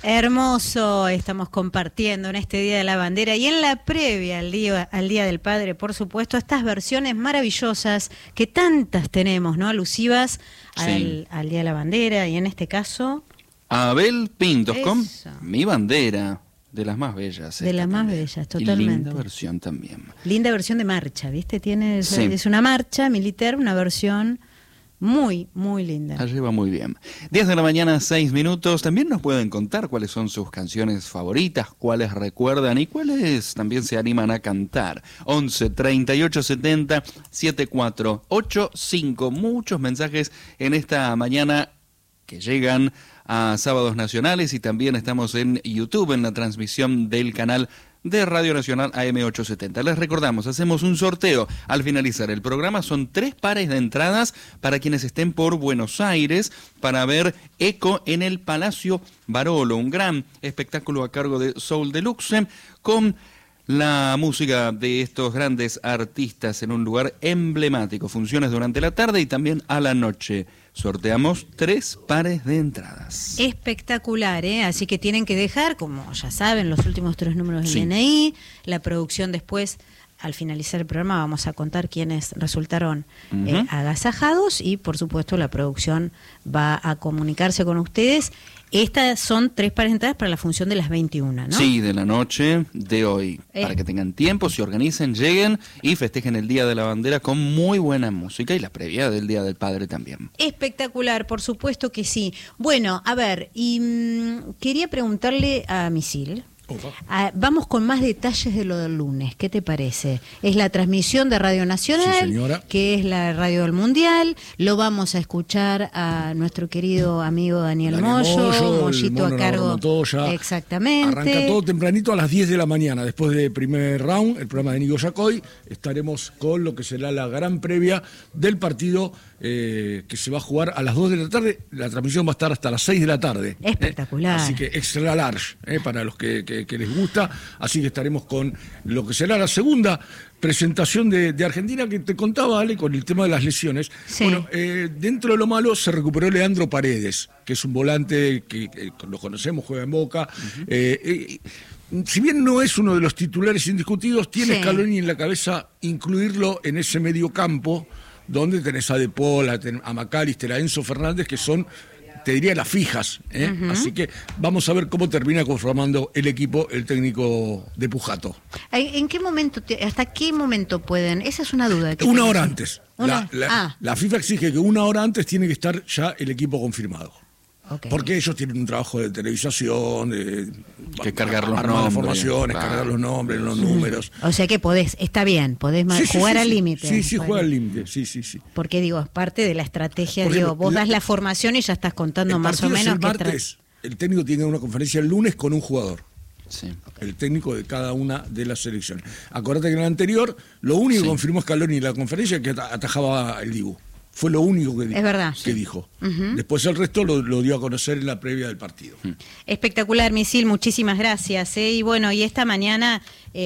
Hermoso, estamos compartiendo en este Día de la Bandera y en la previa al Día del Padre, por supuesto, estas versiones maravillosas que tantas tenemos, ¿no? Alusivas al Día de la Bandera y en este caso... Abel Pintos con Mi Bandera, de las más bellas. De las más bellas, totalmente. Y linda versión también. Linda versión de marcha, ¿viste? Es una marcha militar, una versión... muy, muy linda. Allí va muy bien. 10 de la mañana, 6 minutos. También nos pueden contar cuáles son sus canciones favoritas, cuáles recuerdan y cuáles también se animan a cantar. 11 38 70 7485. Muchos mensajes en esta mañana que llegan a Sábados Nacionales y también estamos en YouTube en la transmisión del canal de Radio Nacional AM870. Les recordamos, hacemos un sorteo al finalizar el programa. Son 3 pares de entradas para quienes estén por Buenos Aires para ver Eco en el Palacio Barolo, un gran espectáculo a cargo de Soul Deluxe con la música de estos grandes artistas en un lugar emblemático. Funciones durante la tarde y también a la noche. Sorteamos 3 pares de entradas. Espectacular, ¿eh? Así que tienen que dejar, como ya saben, los últimos 3 números del DNI. La producción después, al finalizar el programa, vamos a contar quiénes resultaron agasajados y, por supuesto, la producción va a comunicarse con ustedes. Estas son 3 pares de entradas para la función de las 21, ¿no? Sí, de la noche de hoy. Para que tengan tiempo, se organicen, lleguen y festejen el Día de la Bandera con muy buena música y la previa del Día del Padre también. Espectacular, por supuesto que sí. Bueno, a ver, y quería preguntarle a Misil. Vamos con más detalles de lo del lunes. ¿Qué te parece? Es la transmisión de Radio Nacional, que es la radio del Mundial. Lo vamos a escuchar a nuestro querido amigo Daniel Moyo, Mollito a cargo. Exactamente. Arranca todo tempranito a las 10 de la mañana. Después del primer round, el programa de Nico Yacoy, estaremos con lo que será la gran previa del partido que se va a jugar a las 2 de la tarde. La transmisión va a estar hasta las 6 de la tarde. Espectacular. Así que extra large, para los que les gusta. Así que estaremos con lo que será la segunda presentación de Argentina, que te contaba, Ale, con el tema de las lesiones. Sí. Bueno, dentro de lo malo se recuperó Leandro Paredes, que es un volante que lo conocemos, juega en Boca. Si bien no es uno de los titulares indiscutidos, tiene Scaloni en la cabeza incluirlo en ese medio campo, donde tenés a De Paul, a McAllister, a Enzo Fernández, que son, te diría, las fijas. Así que vamos a ver cómo termina conformando el equipo el técnico de Pujato. ¿En qué momento, hasta qué momento pueden? Esa es una duda. Una hora antes. La FIFA exige que 1 hora antes tiene que estar ya el equipo confirmado. Porque ellos tienen un trabajo de televisación, que cargar los nombres, las formaciones, cargar los nombres, los números. O sea que podés jugar al límite. Sí, juega al límite, sí. Porque digo, es parte de la estrategia, vos das la formación y ya estás contando más o menos. El martes, el técnico tiene una conferencia el lunes con un jugador. Sí. El técnico de cada una de las selecciones. Acordate que en el anterior, lo único que confirmó Scaloni en la conferencia es que atajaba el Dibu. Fue lo único que dijo. Es verdad. Dijo. Después el resto lo dio a conocer en la previa del partido. Espectacular, Misil, muchísimas gracias. Y bueno, y esta mañana,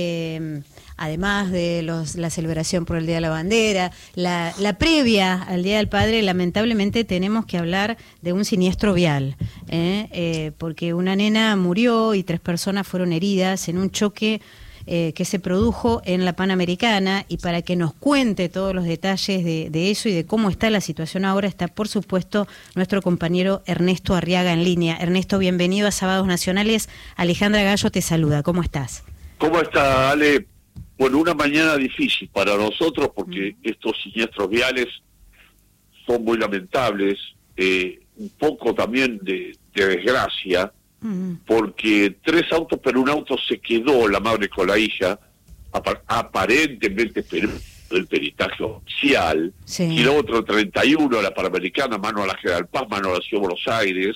además de la celebración por el Día de la Bandera, la previa al Día del Padre, lamentablemente tenemos que hablar de un siniestro vial, porque una nena murió y 3 personas fueron heridas en un choque que se produjo en la Panamericana, y para que nos cuente todos los detalles de eso y de cómo está la situación ahora, está por supuesto nuestro compañero Ernesto Arriaga en línea. Ernesto, bienvenido a Sábados Nacionales. Alejandra Gallo te saluda, ¿cómo estás? ¿Cómo está, Ale? Bueno, una mañana difícil para nosotros porque estos siniestros viales son muy lamentables, un poco también de desgracia, porque 3 autos, pero un auto se quedó, la madre con la hija, aparentemente el peritaje oficial, kilómetro 31, la Panamericana, mano a la General Paz, mano a la Ciudad de Buenos Aires,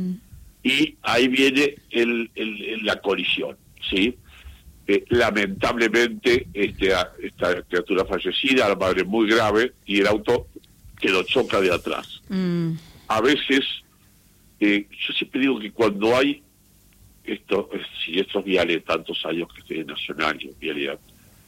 y ahí viene la colisión, ¿sí? Lamentablemente esta criatura fallecida, la madre muy grave, y el auto que lo choca de atrás. A veces, yo siempre digo que cuando hay estos viales, tantos años que estoy en Nacional y en Vialidad,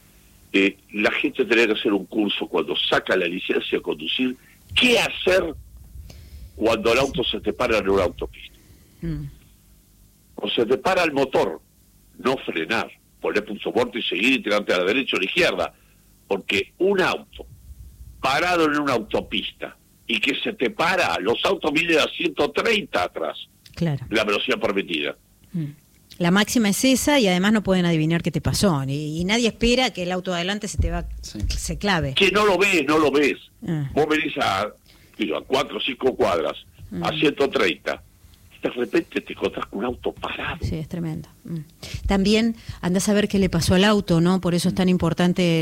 la gente tendría que hacer un curso cuando saca la licencia de conducir, ¿qué hacer cuando el auto se te para en una autopista? o se te para el motor, no frenar, poner punto muerto y seguir y tirarte a la derecha o a la izquierda, porque un auto parado en una autopista y que se te para, los autos vienen a 130 atrás, claro, la velocidad permitida. La máxima es esa y además no pueden adivinar qué te pasó, y nadie espera que el auto adelante se clave. Que no lo ves. Vos venís a 4 o 5 cuadras, a 130, de repente te encontrás con un auto parado. Sí, es tremendo. También andás a ver qué le pasó al auto, ¿no? Por eso es tan importante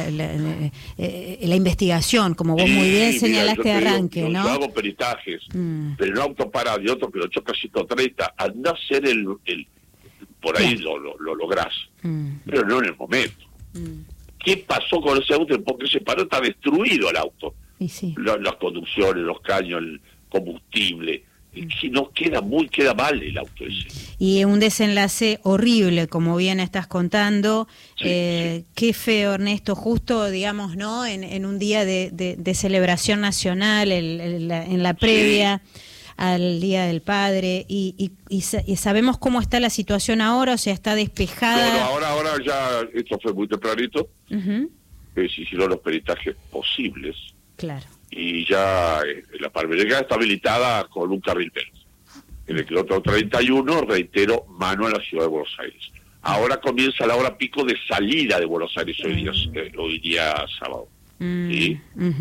la investigación, como vos muy bien señalaste de arranque, ¿no? Yo hago peritajes, pero un auto parado y otro que lo choca a 130, andás a ser por ahí lo lográs, pero no en el momento. ¿Qué pasó con ese auto? Porque se paró, está destruido el auto. Y sí. Las conducciones, los caños, el combustible. Si no queda mal el auto ese. Y un desenlace horrible, como bien estás contando. Sí. Qué feo, Ernesto, justo, digamos, ¿no? En un día de celebración nacional, en la previa al Día del Padre, y sabemos cómo está la situación ahora, o sea, está despejada. Bueno, ahora ya, esto fue muy tempranito, se hicieron los peritajes posibles. Claro. Y ya la Panamericana está habilitada con un carril menos. En el kilómetro 31, reitero, mano en la ciudad de Buenos Aires. Ahora comienza la hora pico de salida de Buenos Aires hoy día sábado. ¿Sí?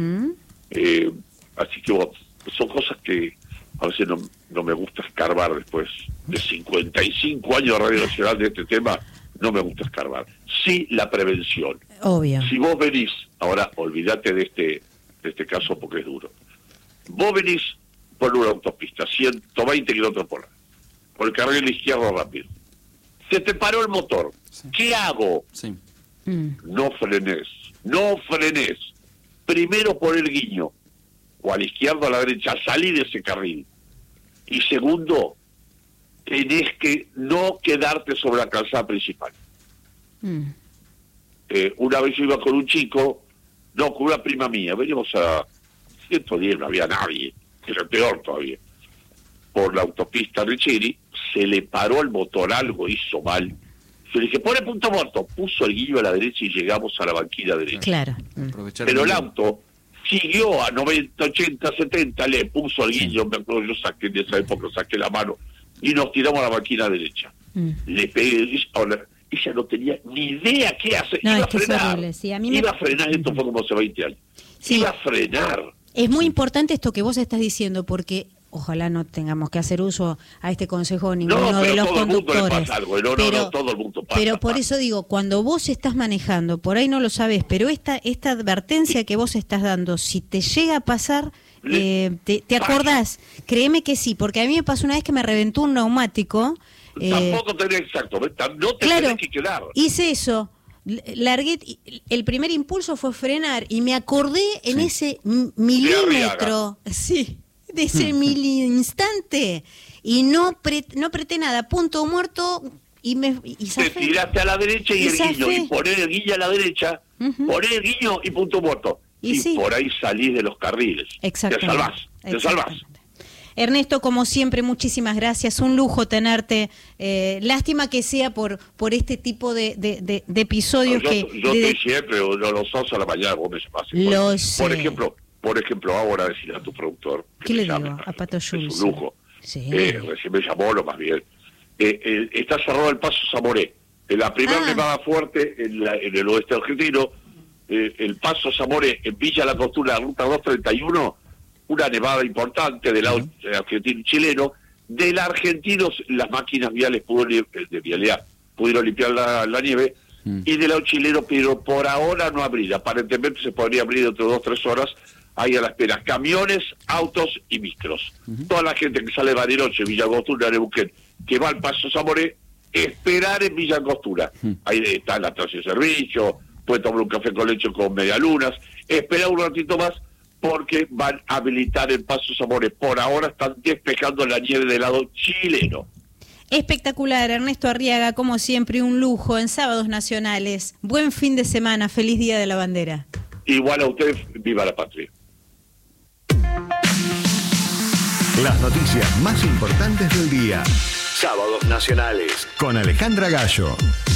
Así que son cosas que a veces no me gusta escarbar después de 55 años de Radio Nacional de este tema. No me gusta escarbar. Sí, la prevención. Obvio. Si vos venís, ahora olvídate de este caso porque es duro. Vos venís por una autopista, 120 kilómetros por hora, por el carril izquierdo rápido. Se te paró el motor. Sí. ¿Qué hago? Sí. No frenes. Primero por el guiño, o a la izquierda o a la derecha, salí de ese carril. Y segundo, tenés que no quedarte sobre la calzada principal. Una vez yo iba con un chico, con una prima mía, veníamos a 110, no había nadie, era peor todavía. Por la autopista Richeri, se le paró el motor, algo hizo mal. Yo le dije, pone punto muerto, puso el guillo a la derecha y llegamos a la banquina derecha. Claro. Pero el auto siguió a 90, 80, 70, le puso el guillo, me acuerdo, yo saqué de esa época, saqué la mano, y nos tiramos a la banquina derecha. Le pegué, ella no tenía ni idea qué hacer. No, iba es que a frenar, es horrible, sí. iba a frenar, esto fue como hace 20 años. Sí. Iba a frenar. Es muy importante esto que vos estás diciendo, porque ojalá no tengamos que hacer uso a este consejo ninguno de los conductores. No, todo el mundo pasa. Pero por eso digo, cuando vos estás manejando, por ahí no lo sabés, pero esta advertencia que vos estás dando, si te llega a pasar, ¿te acordás? Créeme que sí, porque a mí me pasó una vez que me reventó un neumático. Tampoco tenés exacto, no te tenés que quedar. Hice eso. Largué, el primer impulso fue frenar y me acordé en ese milímetro, de ese instante, y no apreté nada, punto muerto, y te tiraste a la derecha y el guiño, y poner el guiño a la derecha, poner el guiño y punto muerto, y por ahí salís de los carriles, te salvás. Ernesto, como siempre, muchísimas gracias. Un lujo tenerte. Lástima que sea por este tipo de episodios. Yo estoy siempre, los sábados a la mañana, vos me llamás. Por ejemplo, ahora decirle a tu productor. ¿Qué le digo? A Pato Schulz. Es un lujo. Sí. Recién me llamó, lo más bien. Está cerrado el Paso Zamoré. En la primera nevada fuerte en el oeste argentino, el Paso Zamoré en Villa La Costura, ruta 231, una nevada importante del lado argentino y chileno. Del argentino, las máquinas viales pudieron limpiar la nieve, y del lado chileno, pero por ahora no abrir. Aparentemente se podría abrir dentro de 2 o 3 horas. Ahí a la espera camiones, autos y micros. Toda la gente que sale de Bariloche, Villa Angostura, Neuquén, que va al Paso Zamoré, esperar en Villa Angostura. Ahí está la estación de servicio, puede tomar un café con leche con medialunas, esperar un ratito más, porque van a habilitar el Paso Zamoré. Por ahora están despejando la nieve del lado chileno. Espectacular, Ernesto Arriaga, como siempre, un lujo en Sábados Nacionales. Buen fin de semana, feliz Día de la Bandera. Igual a ustedes, viva la patria. Las noticias más importantes del día. Sábados Nacionales con Alejandra Gallo.